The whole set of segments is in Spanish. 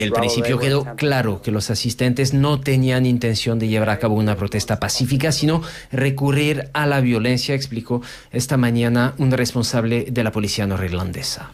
El principio quedó claro que los asistentes no tenían intención de llevar a cabo una protesta pacífica, sino recurrir a la violencia, explicó esta mañana un responsable de la policía norirlandesa.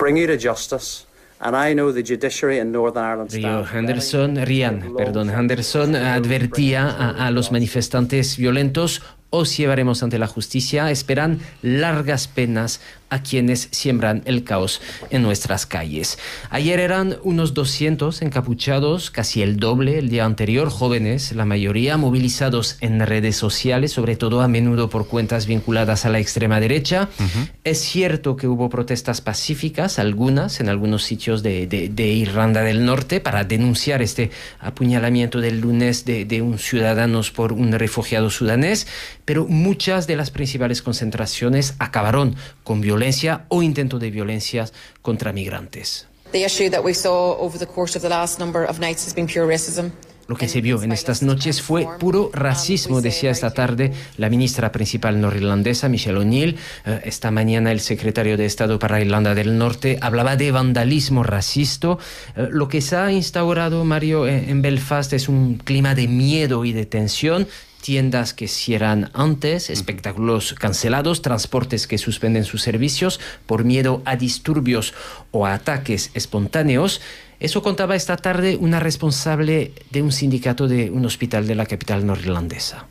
Ryan Henderson advertía a los manifestantes violentos: os llevaremos ante la justicia. Esperan largas penas a quienes siembran el caos en nuestras calles. Ayer eran unos 200 encapuchados, casi el doble el día anterior, jóvenes, la mayoría movilizados en redes sociales, sobre todo a menudo por cuentas vinculadas a la extrema derecha. Es cierto que hubo protestas pacíficas, algunas en algunos sitios de Irlanda del Norte, para denunciar este apuñalamiento del lunes de un ciudadano por un refugiado sudanés, pero muchas de las principales concentraciones acabaron con violencia o intento de violencia contra migrantes. Lo que se vio en estas noches fue puro racismo, decía esta tarde la ministra principal norirlandesa, Michelle O'Neill. Esta mañana el secretario de Estado para Irlanda del Norte hablaba de vandalismo racista. Lo que se ha instaurado, Mario, en Belfast es un clima de miedo y de tensión. Tiendas que cierran antes, espectáculos cancelados, transportes que suspenden sus servicios por miedo a disturbios o a ataques espontáneos. Eso contaba esta tarde una responsable de un sindicato de un hospital de la capital norirlandesa.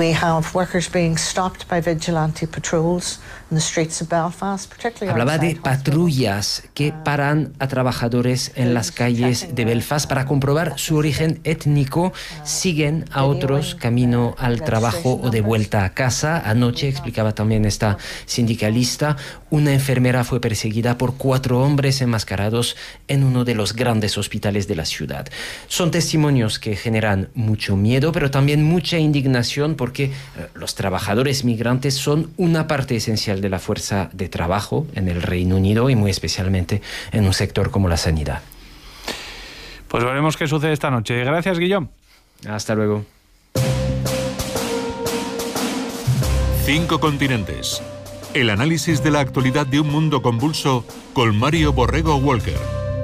Hablaba de patrullas que paran a trabajadores en las calles de Belfast para comprobar su origen étnico. Siguen a otros camino al trabajo o de vuelta a casa. Anoche, explicaba también esta sindicalista, una enfermera fue perseguida por 4 hombres enmascarados en uno de los grandes hospitales de la ciudad. Son testimonios que generan mucho miedo, pero también mucha indignación, porque los trabajadores migrantes son una parte esencial de la fuerza de trabajo en el Reino Unido y muy especialmente en un sector como la sanidad. Pues veremos qué sucede esta noche. Gracias, Guillaume. Hasta luego. 5 continentes. El análisis de la actualidad de un mundo convulso con Mario Borrego Walker.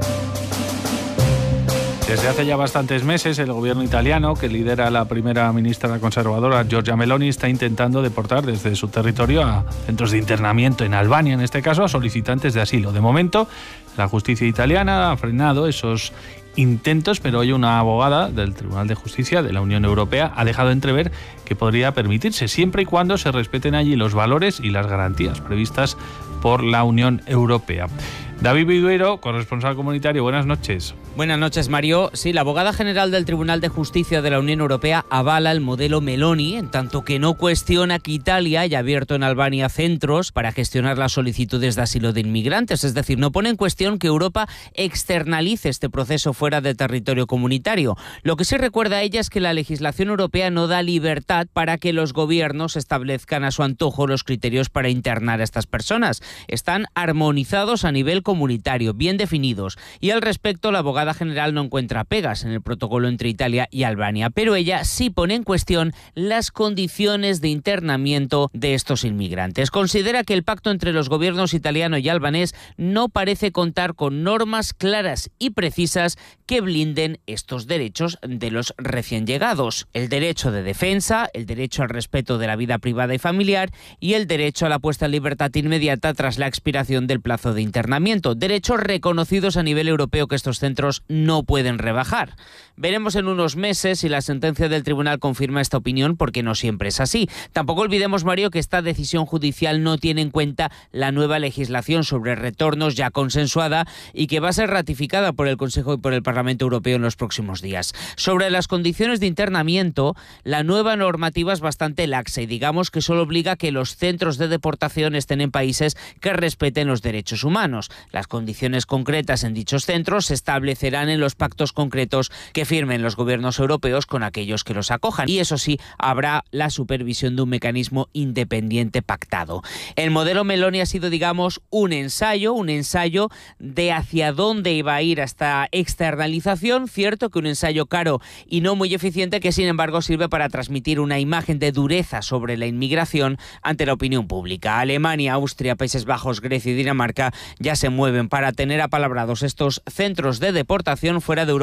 Desde hace ya bastantes meses, el gobierno italiano, que lidera la primera ministra conservadora, Giorgia Meloni, está intentando deportar desde su territorio a centros de internamiento en Albania, en este caso, a solicitantes de asilo. De momento, la justicia italiana ha frenado esos intentos, pero hoy una abogada del Tribunal de Justicia de la Unión Europea ha dejado entrever que podría permitirse, siempre y cuando se respeten allí los valores y las garantías previstas por la Unión Europea. David Viduero, corresponsal comunitario, buenas noches. Buenas noches, Mario. Sí, la abogada general del Tribunal de Justicia de la Unión Europea avala el modelo Meloni, en tanto que no cuestiona que Italia haya abierto en Albania centros para gestionar las solicitudes de asilo de inmigrantes. Es decir, no pone en cuestión que Europa externalice este proceso fuera de territorio comunitario. Lo que sí recuerda a ella es que la legislación europea no da libertad para que los gobiernos establezcan a su antojo los criterios para internar a estas personas. Están armonizados a nivel comunitario, bien definidos. Y al respecto, la abogada general no encuentra pegas en el protocolo entre Italia y Albania, pero ella sí pone en cuestión las condiciones de internamiento de estos inmigrantes. Considera que el pacto entre los gobiernos italiano y albanés no parece contar con normas claras y precisas que blinden estos derechos de los recién llegados: el derecho de defensa, el derecho al respeto de la vida privada y familiar y el derecho a la puesta en libertad inmediata tras la expiración del plazo de internamiento, derechos reconocidos a nivel europeo que estos centros no pueden rebajar. Veremos en unos meses si la sentencia del tribunal confirma esta opinión, porque no siempre es así. Tampoco olvidemos, Mario, que esta decisión judicial no tiene en cuenta la nueva legislación sobre retornos ya consensuada y que va a ser ratificada por el Consejo y por el Parlamento Europeo en los próximos días. Sobre las condiciones de internamiento, la nueva normativa es bastante laxa y digamos que solo obliga a que los centros de deportación estén en países que respeten los derechos humanos. Las condiciones concretas en dichos centros se establecerán en los pactos concretos que firmen los gobiernos europeos con aquellos que los acojan. Y eso sí, habrá la supervisión de un mecanismo independiente pactado. El modelo Meloni ha sido, digamos, un ensayo de hacia dónde iba a ir esta externalización. Cierto que un ensayo caro y no muy eficiente, que sin embargo sirve para transmitir una imagen de dureza sobre la inmigración ante la opinión pública. Alemania, Austria, Países Bajos, Grecia y Dinamarca ya se mueven para tener apalabrados estos centros de deportación deportación fuera de Europa